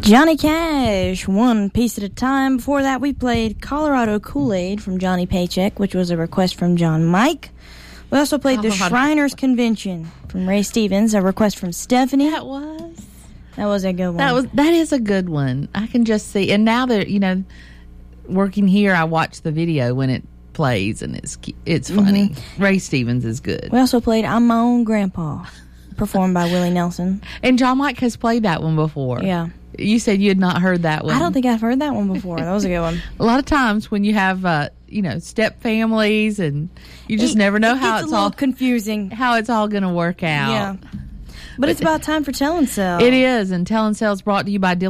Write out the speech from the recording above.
Johnny Cash, One Piece at a Time. Before that, we played Colorado Kool-Aid from Johnny Paycheck, which was a request from John Mike. We also played The Shriners Convention from Ray Stevens, a request from Stephanie. That was a good one. That is a good one. I can just see. And now that, working here, I watch the video when it plays, and it's funny. Mm-hmm. Ray Stevens is good. We also played I'm My Own Grandpa, performed by Willie Nelson. And John Mike has played that one before. Yeah. You said you had not heard that one. I don't think I've heard that one before. That was a good one. A lot of times when you have, step families, and you just never know how it's all confusing, how it's all going to work out. Yeah. But it's about time for Telling Sales. It is, and Telling Sales brought to you by Dylan